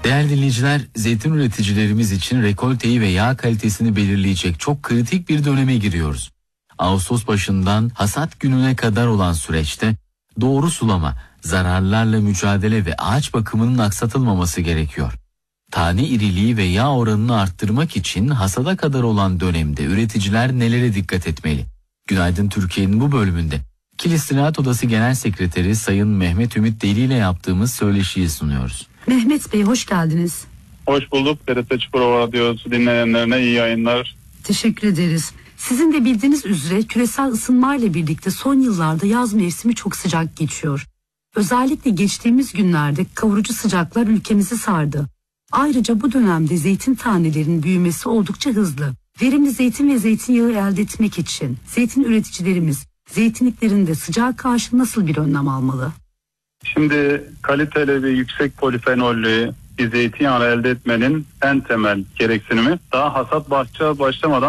Değerli dinleyiciler, zeytin üreticilerimiz için rekolteyi ve yağ kalitesini belirleyecek çok kritik bir döneme giriyoruz. Ağustos başından hasat gününe kadar olan süreçte doğru sulama, zararlarla mücadele ve ağaç bakımının aksatılmaması gerekiyor. Tane iriliği ve yağ oranını arttırmak için hasada kadar olan dönemde üreticiler nelere dikkat etmeli? Günaydın Türkiye'nin bu bölümünde Kilis Ziraat Odası Genel Sekreteri Sayın Mehmet Ümit Deli ile yaptığımız söyleşiyi sunuyoruz. Mehmet Bey, hoş geldiniz. Hoş bulduk. TRT Çukurova Radyosu dinleyenlerine iyi yayınlar. Teşekkür ederiz. Sizin de bildiğiniz üzere küresel ısınmayla birlikte son yıllarda yaz mevsimi çok sıcak geçiyor. Özellikle geçtiğimiz günlerde kavurucu sıcaklar ülkemizi sardı. Ayrıca bu dönemde zeytin tanelerinin büyümesi oldukça hızlı. Verimli zeytin ve zeytinyağı elde etmek için zeytin üreticilerimiz zeytinliklerinde sıcağa karşı nasıl bir önlem almalı? Şimdi kaliteli ve yüksek polifenollü bir zeytinyağı elde etmenin en temel gereksinimi daha hasat başlamadan